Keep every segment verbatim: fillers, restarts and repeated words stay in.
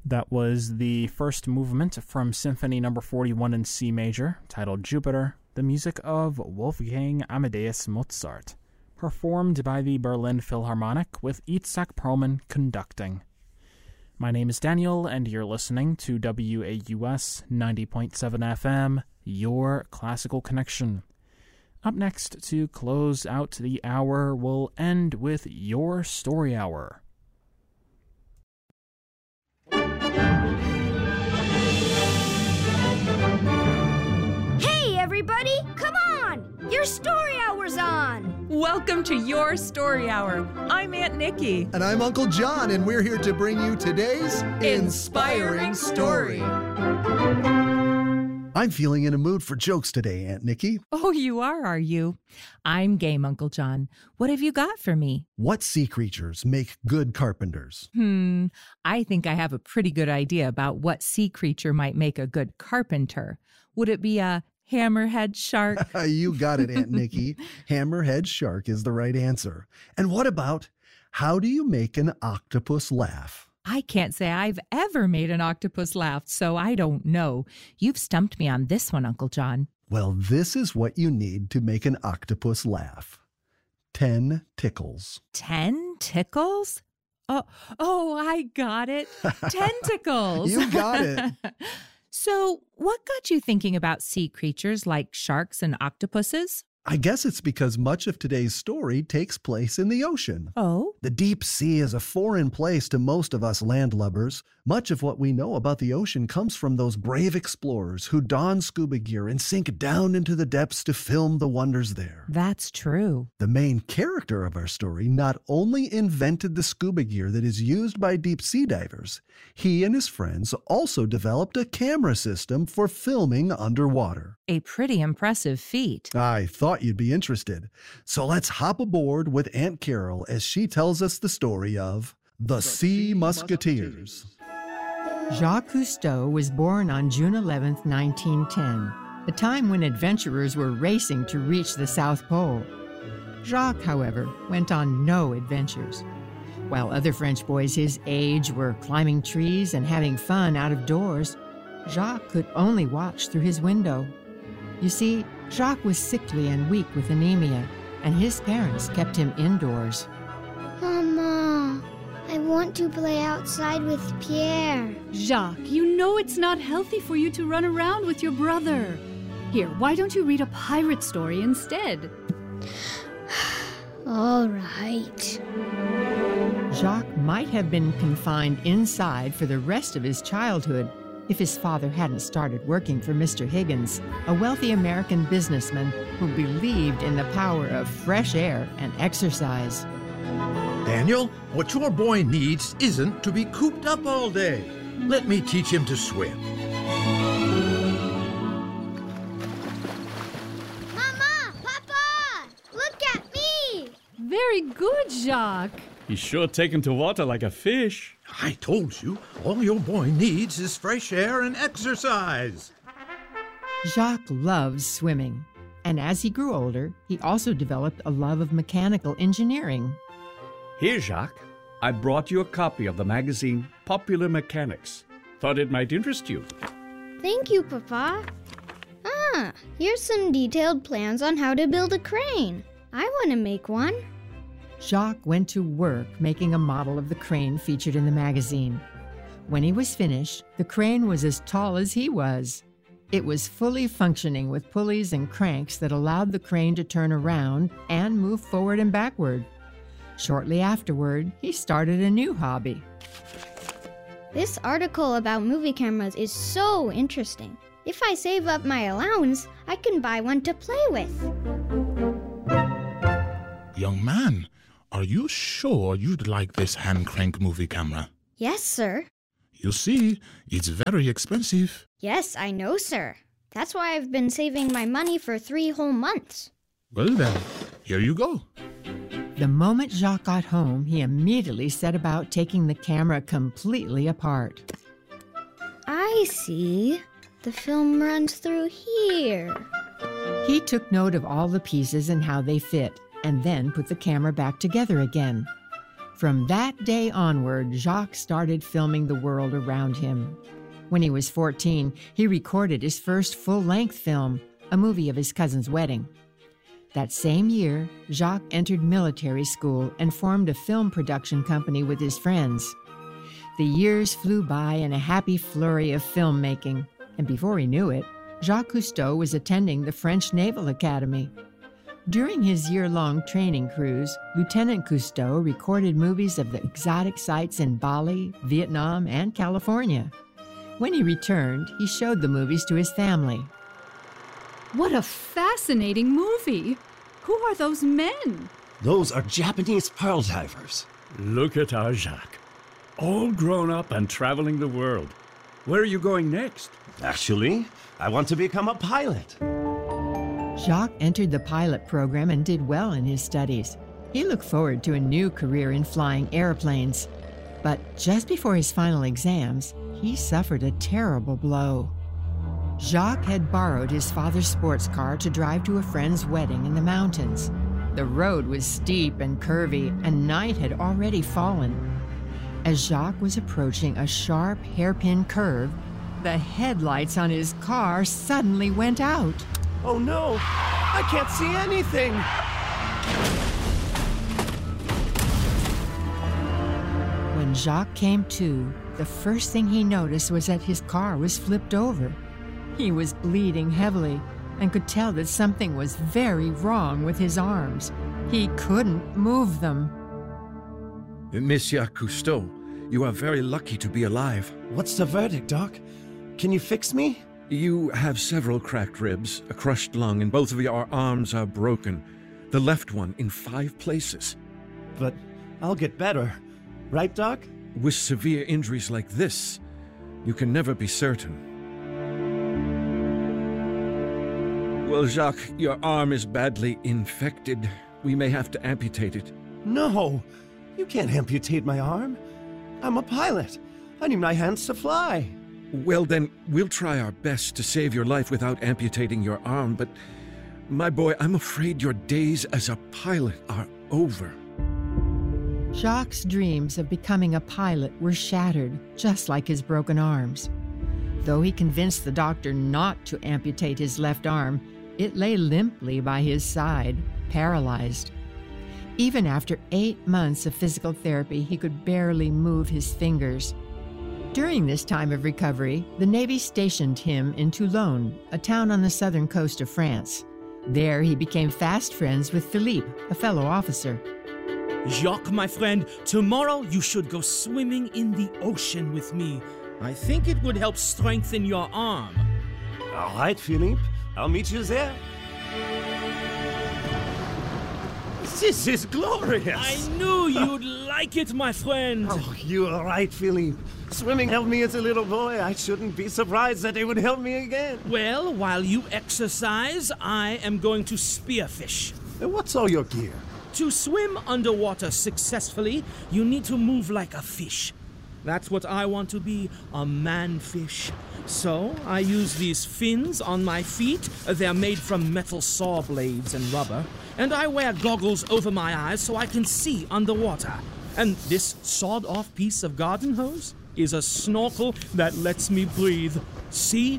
That was the first movement from Symphony Number forty-one in C major, titled Jupiter, the music of Wolfgang Amadeus Mozart, performed by the Berlin Philharmonic with Itzhak Perlman conducting. My name is Daniel, and you're listening to W A U S ninety point seven F M, your classical connection. Up next, to close out the hour, we'll end with Your Story Hour. Hey, everybody! Come on! Your Story Hour's on! Welcome to Your Story Hour. I'm Aunt Nikki. And I'm Uncle John, and we're here to bring you today's Inspiring Story. I'm feeling in a mood for jokes today, Aunt Nikki. Oh, you are, are you? I'm game, Uncle John. What have you got for me? What sea creatures make good carpenters? Hmm, I think I have a pretty good idea about what sea creature might make a good carpenter. Would it be a hammerhead shark? You got it, Aunt Nikki. Hammerhead shark is the right answer. And what about, how do you make an octopus laugh? I can't say I've ever made an octopus laugh, so I don't know. You've stumped me on this one, Uncle John. Well, this is what you need to make an octopus laugh. Ten tickles. Ten tickles? Oh, oh, I got it. Tentacles. You got it. So, what got you thinking about sea creatures like sharks and octopuses? I guess it's because much of today's story takes place in the ocean. Oh? The deep sea is a foreign place to most of us landlubbers. Much of what we know about the ocean comes from those brave explorers who don scuba gear and sink down into the depths to film the wonders there. That's true. The main character of our story not only invented the scuba gear that is used by deep sea divers, he and his friends also developed a camera system for filming underwater. A pretty impressive feat. I thought you'd be interested. So let's hop aboard with Aunt Carol as she tells us the story of The Sea Musketeers. Jacques Cousteau was born on June eleventh, nineteen ten, a time when adventurers were racing to reach the South Pole. Jacques, however, went on no adventures. While other French boys his age were climbing trees and having fun out of doors, Jacques could only watch through his window. You see, Jacques was sickly and weak with anemia, and his parents kept him indoors. Mama, I want to play outside with Pierre. Jacques, you know it's not healthy for you to run around with your brother. Here, why don't you read a pirate story instead? All right. Jacques might have been confined inside for the rest of his childhood if his father hadn't started working for Mister Higgins, a wealthy American businessman who believed in the power of fresh air and exercise. Daniel, what your boy needs isn't to be cooped up all day. Let me teach him to swim. Mama! Papa! Look at me! Very good, Jacques. He's sure taken to water like a fish. I told you, all your boy needs is fresh air and exercise. Jacques loves swimming, and as he grew older, he also developed a love of mechanical engineering. Here, Jacques, I brought you a copy of the magazine Popular Mechanics. Thought it might interest you. Thank you, Papa. Ah, here's some detailed plans on how to build a crane. I want to make one. Jacques went to work making a model of the crane featured in the magazine. When he was finished, the crane was as tall as he was. It was fully functioning with pulleys and cranks that allowed the crane to turn around and move forward and backward. Shortly afterward, he started a new hobby. This article about movie cameras is so interesting. If I save up my allowance, I can buy one to play with. Young man, are you sure you'd like this hand crank movie camera? Yes, sir. You see, it's very expensive. Yes, I know, sir. That's why I've been saving my money for three whole months. Well then, here you go. The moment Jacques got home, he immediately set about taking the camera completely apart. I see. The film runs through here. He took note of all the pieces and how they fit, and then put the camera back together again. From that day onward, Jacques started filming the world around him. When he was fourteen, he recorded his first full-length film, a movie of his cousin's wedding. That same year, Jacques entered military school and formed a film production company with his friends. The years flew by in a happy flurry of filmmaking, and before he knew it, Jacques Cousteau was attending the French Naval Academy. During his year-long training cruise, Lieutenant Cousteau recorded movies of the exotic sights in Bali, Vietnam, and California. When he returned, he showed the movies to his family. What a fascinating movie! Who are those men? Those are Japanese pearl divers. Look at our Jacques. All grown up and traveling the world. Where are you going next? Actually, I want to become a pilot. Jacques entered the pilot program and did well in his studies. He looked forward to a new career in flying airplanes. But just before his final exams, he suffered a terrible blow. Jacques had borrowed his father's sports car to drive to a friend's wedding in the mountains. The road was steep and curvy, and night had already fallen. As Jacques was approaching a sharp hairpin curve, the headlights on his car suddenly went out. Oh no! I can't see anything! When Jacques came to, the first thing he noticed was that his car was flipped over. He was bleeding heavily and could tell that something was very wrong with his arms. He couldn't move them. Monsieur Cousteau, you are very lucky to be alive. What's the verdict, Doc? Can you fix me? You have several cracked ribs, a crushed lung, and both of your arms are broken. The left one in five places. But I'll get better. Right, Doc? With severe injuries like this, you can never be certain. Well, Jacques, your arm is badly infected. We may have to amputate it. No! You can't amputate my arm. I'm a pilot. I need my hands to fly. Well, then, we'll try our best to save your life without amputating your arm, but, my boy, I'm afraid your days as a pilot are over. Jacques' dreams of becoming a pilot were shattered, just like his broken arms. Though he convinced the doctor not to amputate his left arm, it lay limply by his side, paralyzed. Even after eight months of physical therapy, he could barely move his fingers. During this time of recovery, the Navy stationed him in Toulon, a town on the southern coast of France. There, he became fast friends with Philippe, a fellow officer. Jacques, my friend, tomorrow you should go swimming in the ocean with me. I think it would help strengthen your arm. All right, Philippe. I'll meet you there. This is glorious! I knew you'd like it, my friend! Oh, you are right, Philippe. Swimming helped me as a little boy. I shouldn't be surprised that it would help me again. Well, while you exercise, I am going to spearfish. What's all your gear? To swim underwater successfully, you need to move like a fish. That's what I want to be, a man-fish. So, I use these fins on my feet. They're made from metal saw blades and rubber. And I wear goggles over my eyes so I can see underwater. And this sawed-off piece of garden hose is a snorkel that lets me breathe. See?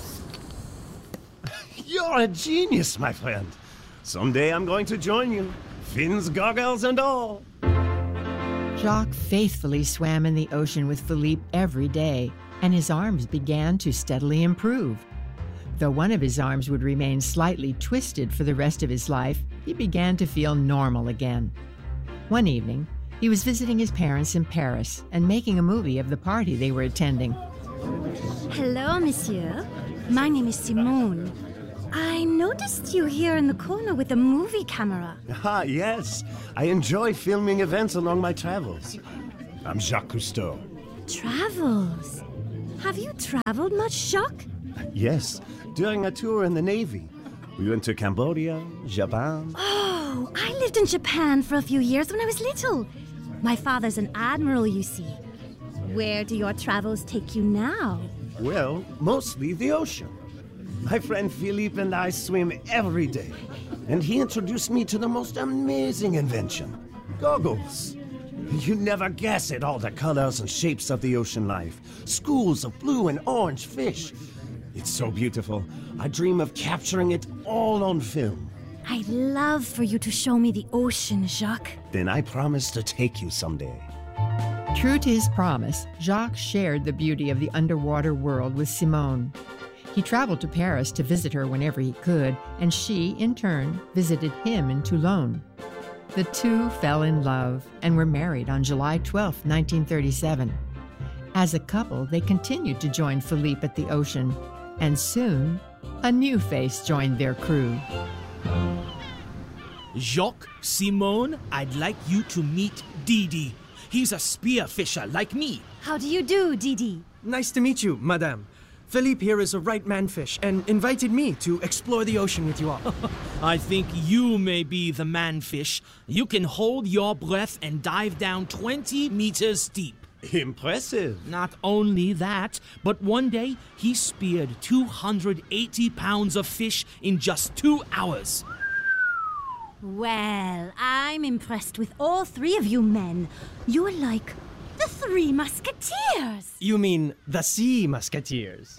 You're a genius, my friend. Someday I'm going to join you. Fins, goggles, and all. Jacques faithfully swam in the ocean with Philippe every day, and his arms began to steadily improve. Though one of his arms would remain slightly twisted for the rest of his life, he began to feel normal again. One evening, he was visiting his parents in Paris and making a movie of the party they were attending. Hello, monsieur. My name is Simone. I noticed you here in the corner with a movie camera. Ah, yes. I enjoy filming events along my travels. I'm Jacques Cousteau. Travels? Have you traveled much, Jacques? Yes, during a tour in the Navy. We went to Cambodia, Japan. Oh, I lived in Japan for a few years when I was little. My father's an admiral, you see. Where do your travels take you now? Well, mostly the ocean. My friend Philippe and I swim every day, and he introduced me to the most amazing invention, goggles. You never guess at all the colors and shapes of the ocean life. Schools of blue and orange fish. It's so beautiful. I dream of capturing it all on film. I'd love for you to show me the ocean, Jacques. Then I promise to take you someday. True to his promise, Jacques shared the beauty of the underwater world with Simone. He traveled to Paris to visit her whenever he could, and she, in turn, visited him in Toulon. The two fell in love and were married on July twelfth, nineteen thirty-seven. As a couple, they continued to join Philippe at the ocean, and soon, a new face joined their crew. Jacques, Simone, I'd like you to meet Didi. He's a spearfisher like me. How do you do, Didi? Nice to meet you, madame. Philippe here is a right man fish and invited me to explore the ocean with you all. I think you may be the manfish. You can hold your breath and dive down twenty meters deep. Impressive. Not only that, but one day he speared two hundred eighty pounds of fish in just two hours. Well, I'm impressed with all three of you men. You're like the Three Musketeers. You mean the Sea Musketeers?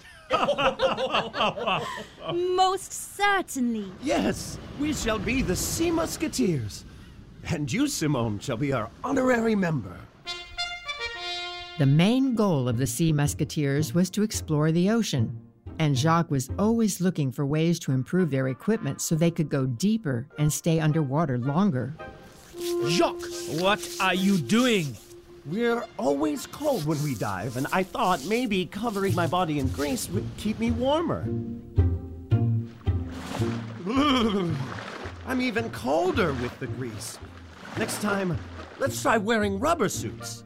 Most certainly. Yes, we shall be the Sea Musketeers. And you, Simone, shall be our honorary member. The main goal of the Sea Musketeers was to explore the ocean, and Jacques was always looking for ways to improve their equipment so they could go deeper and stay underwater longer. Jacques, what are you doing? We're always cold when we dive, and I thought maybe covering my body in grease would keep me warmer. I'm even colder with the grease. Next time, let's try wearing rubber suits.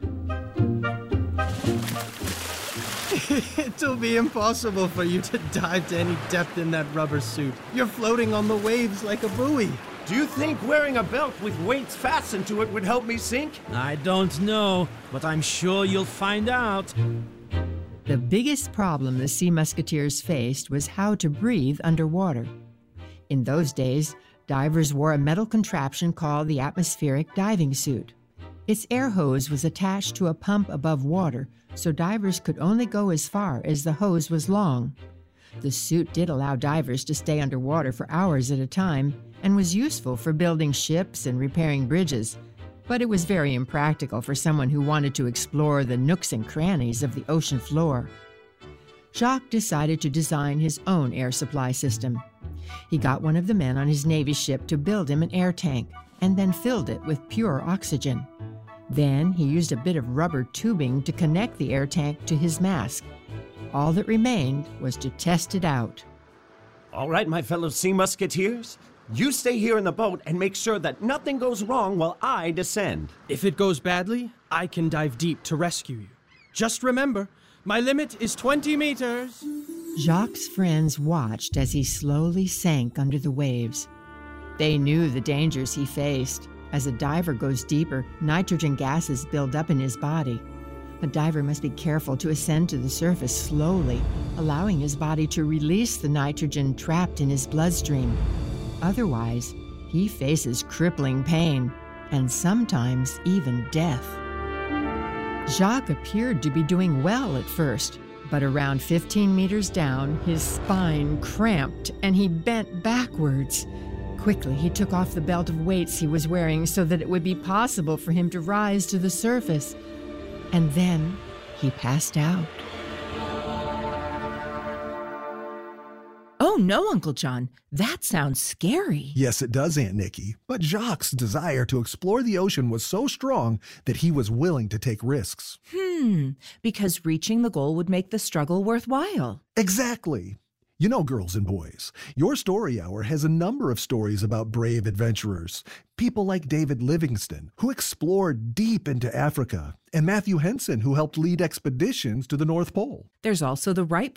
It'll be impossible for you to dive to any depth in that rubber suit. You're floating on the waves like a buoy. Do you think wearing a belt with weights fastened to it would help me sink? I don't know, but I'm sure you'll find out. The biggest problem the Sea Musketeers faced was how to breathe underwater. In those days, divers wore a metal contraption called the atmospheric diving suit. Its air hose was attached to a pump above water, so divers could only go as far as the hose was long. The suit did allow divers to stay underwater for hours at a time and was useful for building ships and repairing bridges, but it was very impractical for someone who wanted to explore the nooks and crannies of the ocean floor. Jacques decided to design his own air supply system. He got one of the men on his Navy ship to build him an air tank and then filled it with pure oxygen. Then he used a bit of rubber tubing to connect the air tank to his mask. All that remained was to test it out. All right, my fellow Sea Musketeers. You stay here in the boat and make sure that nothing goes wrong while I descend. If it goes badly, I can dive deep to rescue you. Just remember, my limit is twenty meters. Jacques' friends watched as he slowly sank under the waves. They knew the dangers he faced. As a diver goes deeper, nitrogen gases build up in his body. A diver must be careful to ascend to the surface slowly, allowing his body to release the nitrogen trapped in his bloodstream. Otherwise, he faces crippling pain and sometimes even death. Jacques appeared to be doing well at first, but around fifteen meters down, his spine cramped and he bent backwards. Quickly, he took off the belt of weights he was wearing so that it would be possible for him to rise to the surface. And then he passed out. Oh, no, Uncle John. That sounds scary. Yes, it does, Aunt Nikki. But Jacques' desire to explore the ocean was so strong that he was willing to take risks. Hmm, because reaching the goal would make the struggle worthwhile. Exactly. You know, girls and boys, your story hour has a number of stories about brave adventurers. People like David Livingstone, who explored deep into Africa, and Matthew Henson, who helped lead expeditions to the North Pole. There's also the Wright